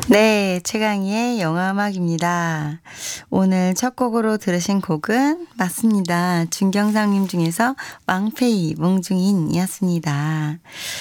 네, 최강희의 영화음악입니다. 오늘 첫 곡으로 들으신 곡은 맞습니다. 준경상님 중에서 왕페이 몽중인이었습니다.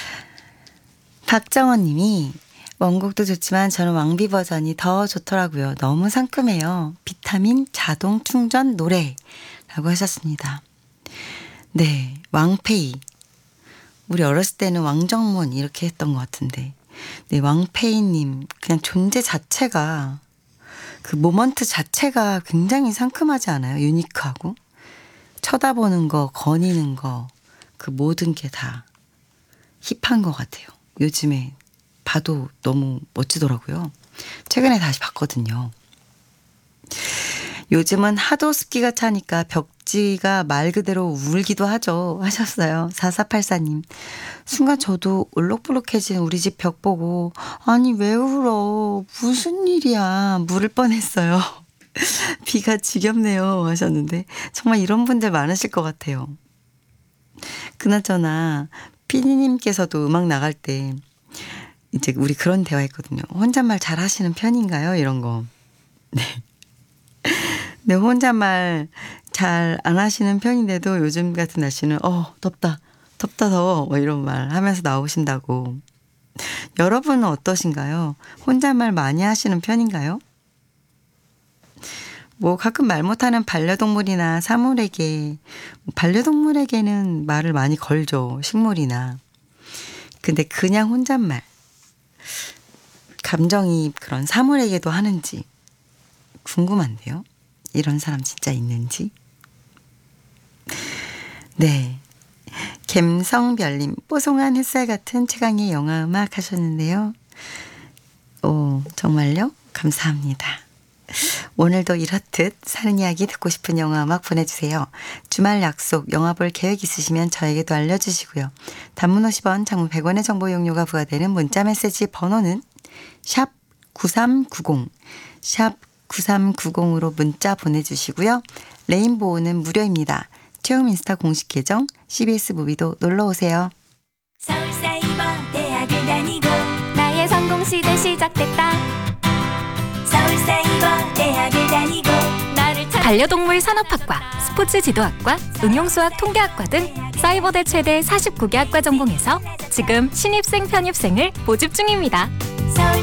박정원 님이 원곡도 좋지만 저는 왕비 버전이 더 좋더라고요. 너무 상큼해요. 비타민 자동 충전 노래 라고 하셨습니다. 네, 왕페이. 우리 어렸을 때는 왕정문 이렇게 했던 것 같은데 네, 왕페이님 그냥 존재 자체가 그 모먼트 자체가 굉장히 상큼하지 않아요? 유니크하고 쳐다보는 거, 거니는 거 그 모든 게 다 힙한 것 같아요. 요즘에 봐도 너무 멋지더라고요. 최근에 다시 봤거든요. 요즘은 하도 습기가 차니까 벽지가 말 그대로 울기도 하죠. 하셨어요. 4484님. 순간 저도 울룩불룩해진 우리 집 벽 보고 아니 왜 울어. 무슨 일이야. 물을 뻔했어요. 비가 지겹네요. 하셨는데 정말 이런 분들 많으실 것 같아요. 그나저나 피디님께서도 음악 나갈 때 이제 우리 그런 대화했거든요. 혼잣말 잘 하시는 편인가요? 이런 거. 네. 네, 혼잣말 잘 안 하시는 편인데도 요즘 같은 날씨는 덥다 더워 뭐 이런 말 하면서 나오신다고. 여러분은 어떠신가요? 혼잣말 많이 하시는 편인가요? 뭐 가끔 말 못하는 반려동물이나 사물에게 반려동물에게는 말을 많이 걸죠. 식물이나. 근데 그냥 혼잣말 감정이 그런 사물에게도 하는지 궁금한데요. 이런 사람 진짜 있는지. 네. 갬성별님, 뽀송한 햇살 같은 최강의 영화음악 하셨는데요. 오, 정말요? 감사합니다. 오늘도 이렇듯 사는 이야기 듣고 싶은 영화음악 보내주세요. 주말 약속, 영화 볼 계획 있으시면 저에게도 알려주시고요. 단문 50원, 장문 100원의 정보 용료가 부과되는 문자메시지 번호는 샵 9390, 샵 9390으로 문자 보내주시고요. 레인보우는 무료입니다. 최욱 인스타 공식 계정 CBS 무비도 놀러오세요. 서울사이버대학을 다니고 나의 성공시대 시작됐다. 서울사이버대학을 다니고 나를 반려동물 산업학과, 스포츠 지도학과, 응용수학 통계학과 등 사이버대 최대 49개 학과 전공에서 지금 신입생 편입생을 모집 중입니다. 서울